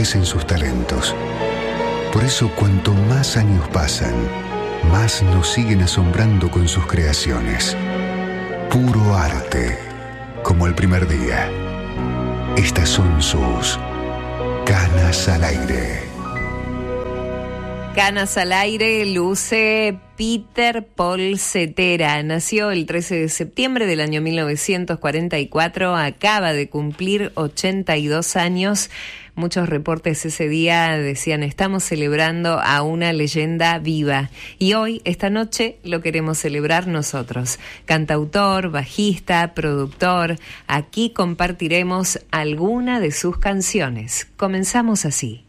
florecen sus talentos. Por eso, cuanto más años pasan, más nos siguen asombrando con sus creaciones. Puro arte, como el primer día. Estas son sus Canas al Aire. Canas al Aire luce Peter Paul Cetera. Nació el 13 de septiembre del año 1944, acaba de cumplir 82 años. Muchos reportes ese día decían, estamos celebrando a una leyenda viva. Y hoy, esta noche, lo queremos celebrar nosotros. Cantautor, bajista, productor, aquí compartiremos alguna de sus canciones. Comenzamos así.